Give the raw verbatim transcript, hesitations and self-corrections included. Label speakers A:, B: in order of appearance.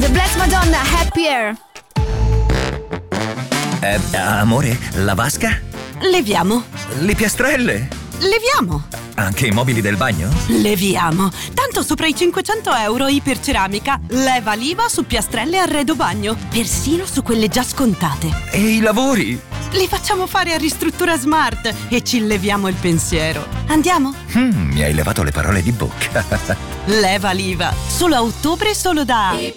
A: The Blessed Madonna, Happier.
B: Eh, amore, la vasca?
C: Leviamo.
B: Le piastrelle?
C: Leviamo.
B: Anche i mobili del bagno?
C: Leviamo. Tanto sopra i cinquecento euro Iperceramica. Leva l'I V A su piastrelle e arredo bagno. Persino su quelle già scontate.
B: E i lavori?
C: Li facciamo fare a Ristruttura Smart e ci leviamo il pensiero. Andiamo?
B: Mm, mi hai levato le parole di bocca.
C: Leva l'I V A. Solo a ottobre, solo da...